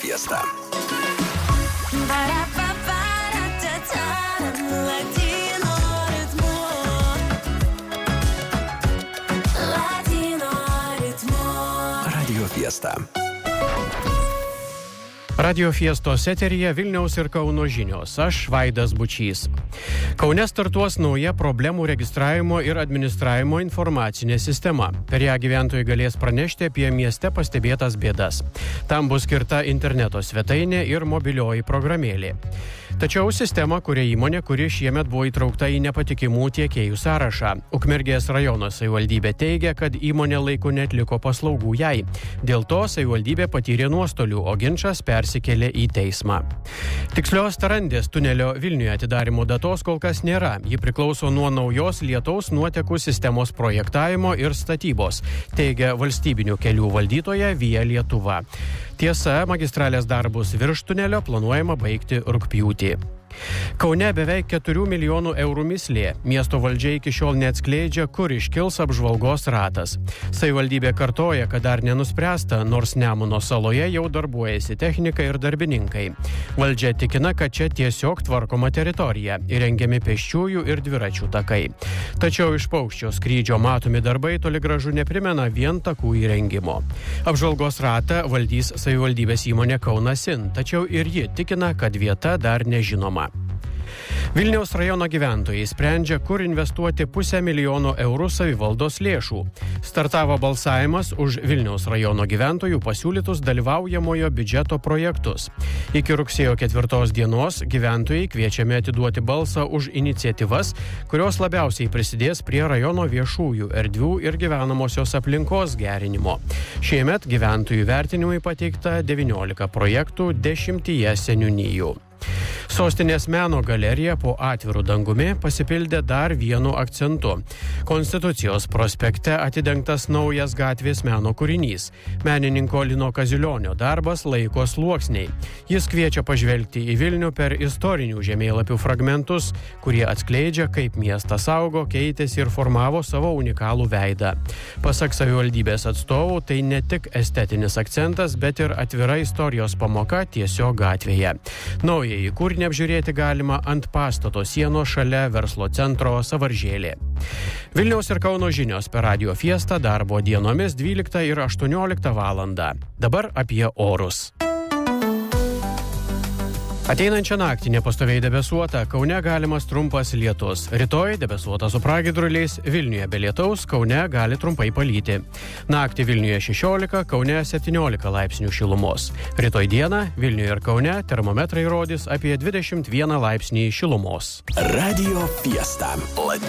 Fiesta. Radio Fiesta. Radio Fiestos eteryje Vilniaus ir Kauno žinios. Aš Vaidas Bučys. Kaune startuos nauja problemų registravimo ir administravimo informacinė sistema. Per ją gyventojai galės pranešti apie mieste pastebėtas bėdas. Tam bus skirta interneto svetainė ir mobilioji programėlė. Tačiau sistema kuria įmonė, kuri šiemet buvo įtraukta į nepatikimų tiekėjų sąrašą. Ukmergės rajono savivaldybė teigia, kad įmonė laiku neatliko paslaugų jai. Dėl to savivaldybė patyrė nuostolių, o ginčas persikėlė į teismą. Tikslios Tarandės tunelio Vilniuje atidarimo datos kol kas nėra. Ji priklauso nuo naujos lietaus nuotekų sistemos projektavimo ir statybos, teigia valstybinių kelių valdytoja Via Lietuva. Tiesa, magistralės darbus virš tunelio planuojama baigti rugpjūtį. Kaune beveik 4 milijonų eurų mislė. Miesto valdžia iki šiol neatskleidžia, kur iškils apžvalgos ratas. Savivaldybė kartoja, kad dar nenuspręsta, nors Nemuno saloje jau darbuojasi technika ir darbininkai. Valdžia tikina, kad čia tiesiog tvarkoma teritorija, įrengiami pėsčiųjų ir dviračių takai. Tačiau iš paukščio skrydžio matomi darbai toli gražu neprimena vien takų įrengimo. Apžvalgos ratą valdys savivaldybės įmonė Kaunasin, tačiau ir ji tikina, kad vieta dar nežinoma. Vilniaus rajono gyventojai sprendžia, kur investuoti 500 000 eurų savivaldos lėšų. Startavo balsavimas už Vilniaus rajono gyventojų pasiūlytus dalyvaujamojo biudžeto projektus. Iki rugsėjo 4 dienos gyventojai kviečiami atiduoti balsą už iniciatyvas, kurios labiausiai prisidės prie rajono viešųjų erdvių ir gyvenamosios aplinkos gerinimo. Šiemet gyventojų vertinimui pateikta 19 projektų 10 seniūnijų. Sostinės meno galerija po atviru dangumi pasipildė dar vienu akcentu. Konstitucijos prospekte atidengtas naujas gatvės meno kūrinys. Menininko Lino Kazilionio darbas Laiko sluoksniai. Jis kviečia pažvelgti į Vilnių per istorinių žemėlapių fragmentus, kurie atskleidžia, kaip miestas augo, keitėsi ir formavo savo unikalų veidą. Pasak savivaldybės atstovų, tai ne tik estetinis akcentas, bet ir atvira istorijos pamoka tiesiog gatvėje. Naujai kūrinį apžiūrėti galima ant pastato sienos šalia verslo centro Savaržėlė. Vilniaus ir Kauno žinios per Radio Fiestą darbo dienomis 12 ir 18 valandą. Dabar apie orus. Ateinančią naktį nepastoviai debesuota, Kaune galimas trumpas lietus. Rytoj debesuota su pragiedruliais, Vilniuje be lietaus, Kaune gali trumpai palyti. Naktį Vilniuje 16, Kaune 17 laipsnių šilumos. Rytoj dieną Vilniuje ir Kaune termometrai rodys apie 21 laipsnį šilumos. Radio Fiesta.